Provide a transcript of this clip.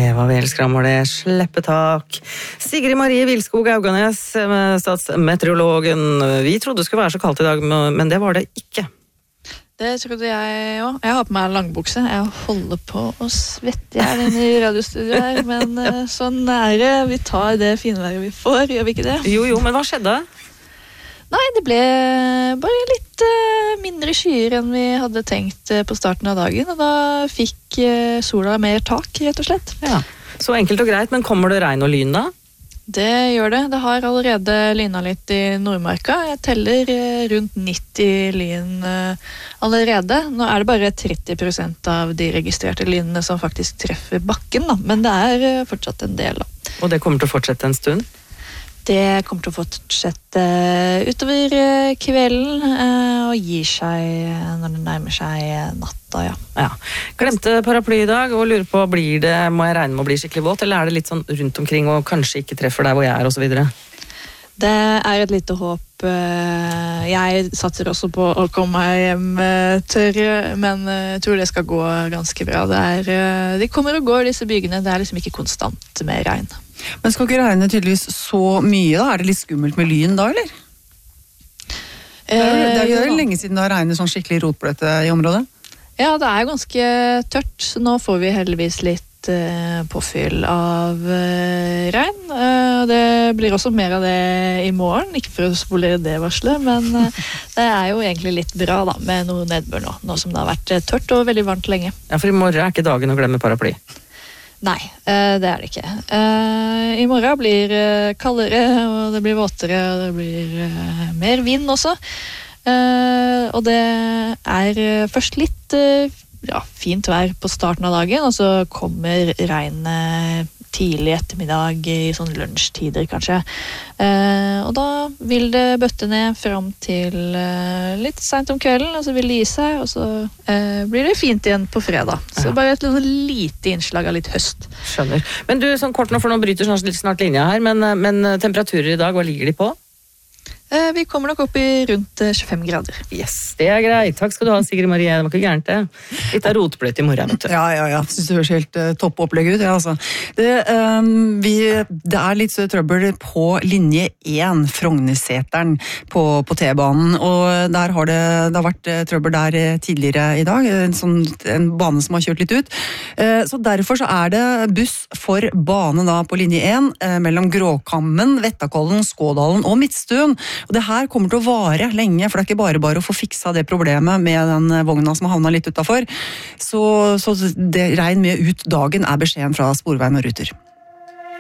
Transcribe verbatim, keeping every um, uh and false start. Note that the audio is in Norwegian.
hva vi elsker ham, det sleppetak. Sigrid Marie Vilskog Auganes, statsmeteorologen. Vi trodde det skulle være så kaldt i dag, men det var det ikke. Det trodde jeg også. Jeg har på meg langbukse. Jeg holder på å svette jeg inne i radiostudioet her, men sånn er det. Vi tar det finværet vi får, gjør vi ikke det? Jo, jo, men hva skjedde? Nei, det ble bare litt uh, mindre skyer enn vi hadde tenkt uh, på starten av dagen, og da fikk uh, sola mer tak, rett og slett. Ja, så enkelt og greit, men kommer det regn og lyn da? Det gjør det. Det har allerede lyna litt i Nordmarka. Jeg teller uh, rundt nitti lyn uh, allerede. Nå er det bare tretti prosent av de registrerte lynene som faktisk treffer bakken, da. Men det er uh, fortsatt en del, da. Og det kommer til å fortsette en stund? Det kommer til å fortsette utover kvelden og gir seg når det nærmer seg natta, ja. Ja. Glemte paraply i dag og lurer på, blir det, må jeg regne med å bli skikkelig våt, eller er det litt sånn rundt omkring og kanskje ikke treffer der hvor jeg er og så videre? Det er et lite håp. Jeg satser også på å komme meg hjem tørr, men jeg tror det skal gå ganske bra. Det er, de kommer og går, disse bygene. Det er liksom ikke konstant med regn. Men skal ikke regne tydeligvis så mye da? Er det litt skummelt med lyn da, eller? Det er, det er jo lenge siden det har regnet sånn skikkelig rotbløte i området. Ja, det er ganske tørt, så nå får vi heldigvis litt uh, påfyll av uh, regn. Uh, det blir også mer av det i morgen, ikke for å spolere det varslet, men uh, det er jo egentlig litt bra da, med noe nedbør nå, nå som det har vært uh, tørt og veldig varmt lenge. Ja, for i morgen er ikke dagen å glemme paraply. Nei, det er det ikke. I morgen blir det kaldere, og det blir våtere, og det blir mer vind også. Og det er først litt ja, fint vær på starten av dagen, og så kommer regnet tidlig ettermiddag i sånn lunsjtider kanskje. Og da vil det bøtte ned frem til litt sent om kvelden, og så vil det gi seg, og så blir det fint igjen på fredag. Så bare et lite innslag av litt høst. Skjønner. Men du, sånn kort nå, for nå bryter snart, snart linja her, men, men temperaturer i dag, hva ligger de på? Vi kommer nok opp i rundt tjuefem grader. Yes, det er greit. Takk skal du ha, Sigrid Marie. Det var ikke gærent det. Litt av rotbløt i morgen, vet du. Ja, ja, ja. Synes det høres helt uh, topp opplegg ut, ja, altså. Det, um, vi, det er litt trøbbel på linje én, Frognerseteren, på, på T-banen, og der har det, det har vært trøbbel der tidligere i dag, en, sånn, en bane som har kjørt litt ut. Uh, så derfor så er det buss for bane da på linje én, uh, mellom Gråkammen, Vettakollen, Skådalen og Midtstuen. Og det her kommer til å vare lenge, for det er ikke bare bare å få fiksa det problemet med den vogna som har havnet litt utenfor. Så, så det regn med ut dagen er beskjeden fra Sporveien og Ruter.